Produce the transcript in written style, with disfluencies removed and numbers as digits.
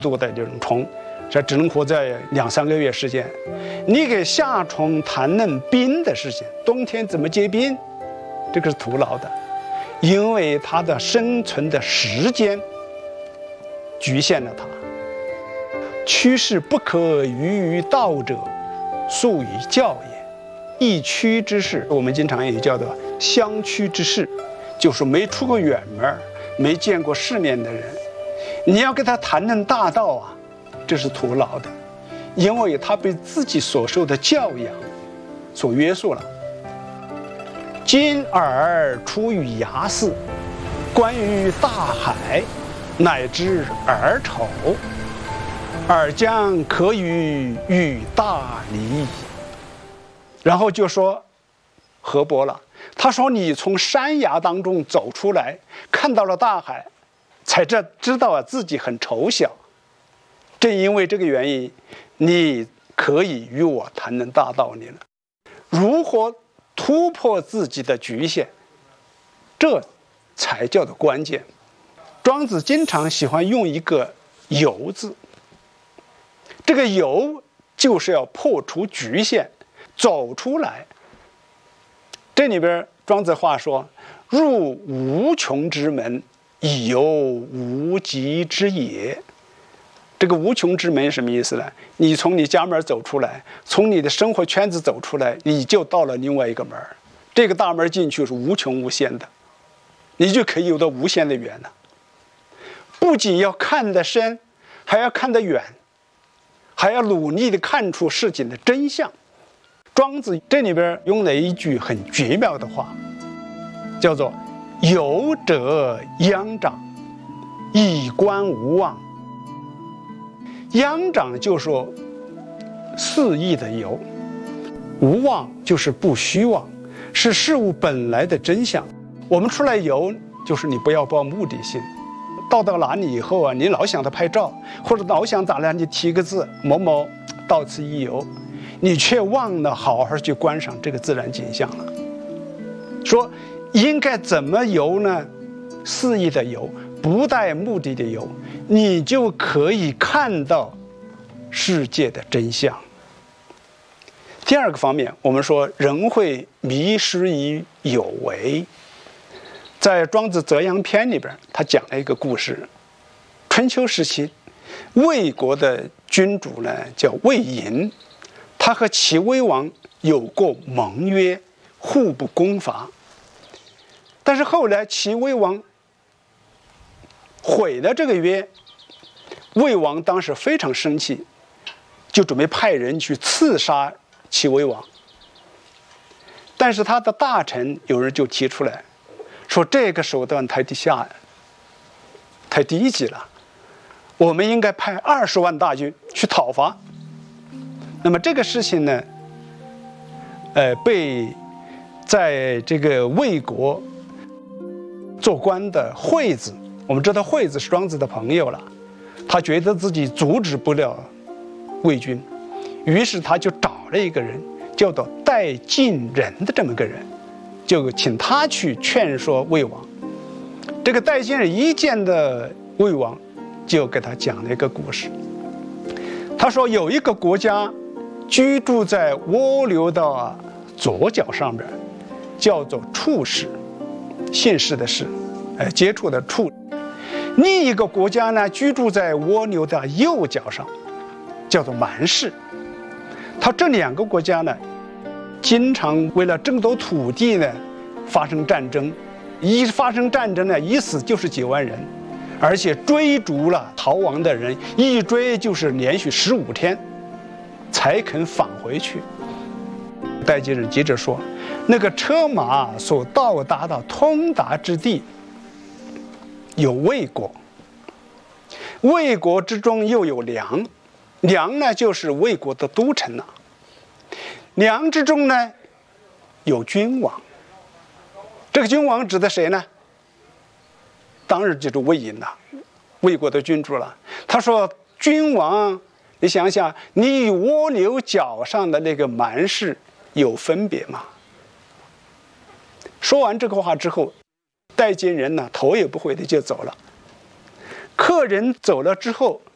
多的这种虫，这只能活在2-3个月时间。你给夏虫谈论冰的事情，冬天怎么结冰，这个是徒劳的，因为它的生存的时间局限了它。趋势不可逾于道者，素以教也。异趋之士，我们经常也叫做相趋之士，就是没出过远门、没见过世面的人。你要跟他谈论大道啊，这是徒劳的，因为他被自己所受的教养所约束了。今尔出于崖寺，观于大海，乃知尔丑，尔将可与大离。然后就说河伯了，他说你从山崖当中走出来，看到了大海，才知道自己很丑小。正因为这个原因，你可以与我谈论大道理了。如何突破自己的局限，这才叫做关键。庄子经常喜欢用一个由字，这个由就是要破除局限，走出来。这里边庄子话说，入无穷之门，以游无极之野。这个无穷之门是什么意思呢？你从你家门走出来，从你的生活圈子走出来，你就到了另外一个门。这个大门进去是无穷无限的，你就可以有到无限的远了。不仅要看得深，还要看得远，还要努力地看出事情的真相。庄子这里边用了一句很绝妙的话，叫做游者殃长，以观无望。殃长就是说肆意的游，无望就是不虚妄，是事物本来的真相。我们出来游，就是你不要抱目的性，到哪里以后啊，你老想着拍照，或者老想咋了，你提个字某某到此一游，你却忘了好好去观赏这个自然景象了。说应该怎么游呢？肆意的游，不带目的的游，你就可以看到世界的真相。第二个方面，我们说人会迷失于有为。在《庄子泽阳篇》里边，他讲了一个故事。春秋时期，魏国的君主呢叫魏婴，他和齐威王有过盟约，互不攻伐。但是后来齐威王毁了这个约，魏王当时非常生气，就准备派人去刺杀齐威王。但是他的大臣有人就提出来说，这个手段太低级了，我们应该派20万大军去讨伐。那么这个事情呢，被在这个魏国做官的惠子，我们知道惠子是庄子的朋友了，他觉得自己阻止不了魏军，于是他就找了一个人，叫做带晋人的这么个人，就请他去劝说魏王。这个带晋人一见的魏王，就给他讲了一个故事。他说有一个国家居住在蜗牛的左脚上边，叫做处氏，姓氏的氏，接触的处。另一个国家呢，居住在蜗牛的右脚上，叫做蛮氏。他这2个国家呢，经常为了争夺土地呢发生战争，一发生战争呢，一死就是几万人，而且追逐了逃亡的人，一追就是连续15天才肯返回去。带晋人接着说，那个车马所到达的通达之地有魏国，魏国之中又有梁，梁呢就是魏国的都城了。梁之中呢有君王，这个君王指的谁呢？当然就是魏婴了，魏国的君主了。他说君王，你想想，你与蜗牛脚上的那个蛮氏有分别吗？说完这个话之后，带晋人呢头也不回的就走了。客人走了之后，